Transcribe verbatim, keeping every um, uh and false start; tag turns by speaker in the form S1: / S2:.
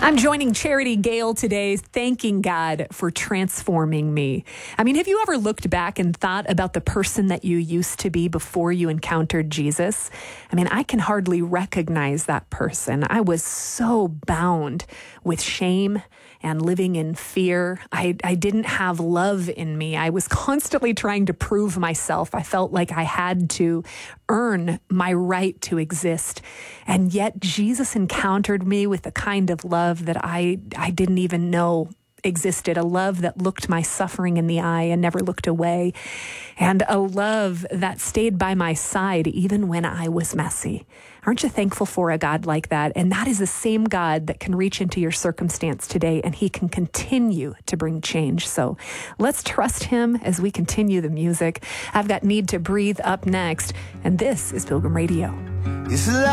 S1: I'm joining Charity Gale today, thanking God for transforming me. I mean, have you ever looked back and thought about the person that you used to be before you encountered Jesus? I mean, I can hardly recognize that person. I was so bound with shame and living in fear. I, I didn't have love in me. I was constantly trying to prove myself. I felt like I had to earn my right to exist. And yet Jesus encountered me with a kind of love that I, I didn't even know existed, a love that looked my suffering in the eye and never looked away, and a love that stayed by my side even when I was messy. Aren't you thankful for a God like that? And that is the same God that can reach into your circumstance today, and he can continue to bring change. So let's trust him as we continue the music. I've got Need to Breathe up next, and this is Pilgrim Radio.